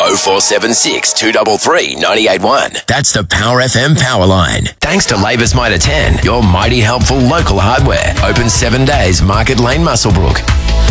0476 233 981. That's the Power FM Power Line. Thanks to Labour's Mitre 10, your mighty helpful local hardware. Open 7 days, Market Lane, Muswellbrook.